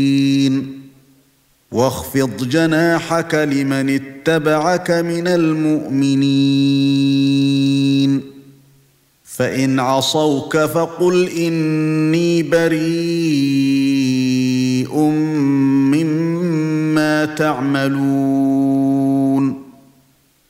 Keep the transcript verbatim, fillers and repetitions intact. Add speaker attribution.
Speaker 1: واخفض جناحك لمن اتبعك من المؤمنين فإن عصوك فقل إني بريء مما تعملون